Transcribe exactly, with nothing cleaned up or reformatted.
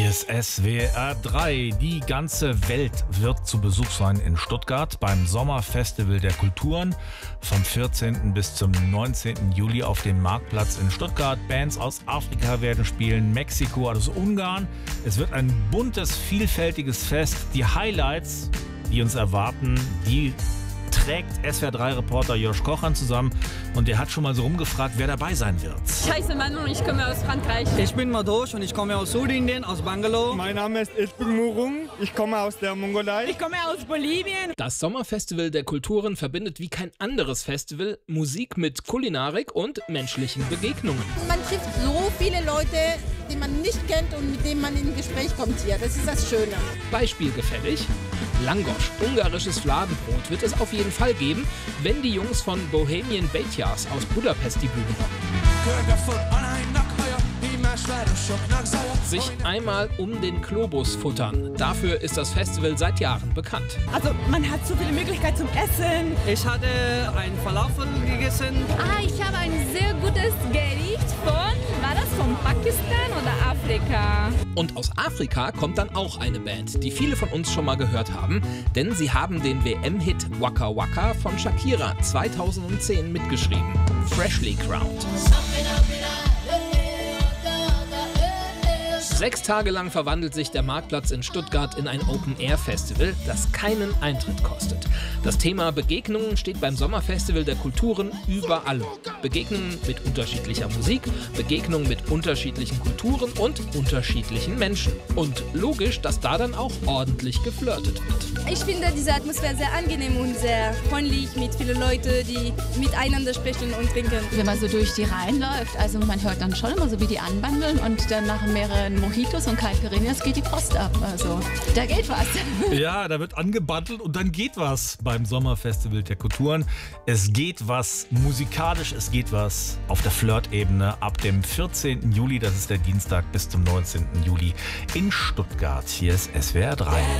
Hier ist S W R drei. Die ganze Welt wird zu Besuch sein in Stuttgart beim Sommerfestival der Kulturen vom vierzehnten bis zum neunzehnten Juli auf dem Marktplatz in Stuttgart. Bands aus Afrika werden spielen, Mexiko, aus Ungarn. Es wird ein buntes, vielfältiges Fest. Die Highlights, die uns erwarten, die trägt S W R drei-Reporter Josh Kochran zusammen und der hat schon mal so rumgefragt, wer dabei sein wird. Ich heiße Manu und ich komme aus Frankreich. Ich bin Madosh und ich komme aus Südindien, aus Bangalore. Mein Name ist Ilpung Murung, ich komme aus der Mongolei. Ich komme aus Bolivien. Das Sommerfestival der Kulturen verbindet wie kein anderes Festival Musik mit Kulinarik und menschlichen Begegnungen. Man trifft so viele Leute, die man nicht kennt und mit denen man in Gespräch kommt hier. Das ist das Schöne. Beispielgefällig: Langosch, ungarisches Fladenbrot, wird es auf jeden Fall geben, wenn die Jungs von Bohemian Bejaz aus Budapest die Bühne rocken. Sich einmal um den Globus futtern, dafür ist das Festival seit Jahren bekannt. Also man hat so viele Möglichkeiten zum Essen. Ich hatte einen Falafel gegessen. Ah, ich habe ein sehr gutes Gericht von, war das von Pakistan oder Afrika? Und aus Afrika kommt dann auch eine Band, die viele von uns schon mal gehört haben, denn sie haben den W M-Hit Waka Waka von Shakira zweitausendzehn mitgeschrieben. Freshly Crowned. Sechs Tage lang verwandelt sich der Marktplatz in Stuttgart in ein Open-Air-Festival, das keinen Eintritt kostet. Das Thema Begegnungen steht beim Sommerfestival der Kulturen überall. Begegnungen mit unterschiedlicher Musik, Begegnungen mit unterschiedlichen Kulturen und unterschiedlichen Menschen. Und logisch, dass da dann auch ordentlich geflirtet wird. Ich finde diese Atmosphäre sehr angenehm und sehr freundlich mit vielen Leuten, die miteinander sprechen und trinken. Wenn man so durch die Reihen läuft, also man hört dann schon immer so, wie die anbandeln und dann nach mehreren Mojitos und Caipirinhas geht die Post ab. Also da geht was. Ja, da wird angebandelt und dann geht was beim Sommerfestival der Kulturen. Es geht was musikalisch, es geht was auf der Flirt-Ebene ab dem vierzehnten Juli, das ist der Dienstag, bis zum neunzehnten Juli in Stuttgart. Hier ist S W R drei.